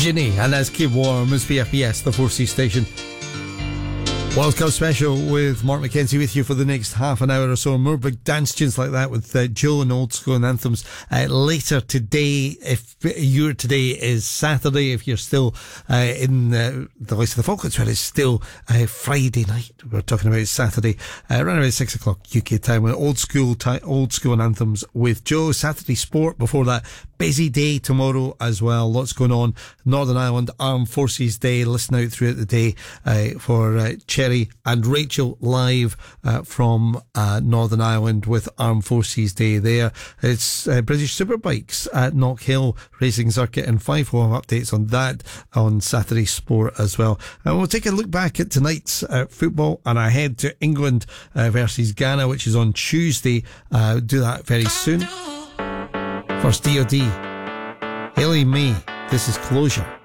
Ginny, and that's Keep Warm as BFBS, the 4C station. World Cup special with Mark McKenzie with you for the next half an hour or so. More big dance tunes like that with Joe and Old School and Anthems later today. If your today is Saturday, if you're still in the Voice of the Falklands, where it's still Friday night, we're talking about Saturday around about 6 o'clock UK time with Old School and Anthems with Joe. Saturday Sport before that. Busy day tomorrow as well. Lots going on. Northern Ireland Armed Forces Day. Listen out throughout the day for Cherry and Rachel live from Northern Ireland with Armed Forces Day there. It's British Superbikes at Knockhill Racing Circuit, and 5 updates on that on Saturday Sport as well. And we'll take a look back at tonight's football and ahead to England versus Ghana, which is on Tuesday. Do that very soon. First, DOD, Hayley May, this is Closure.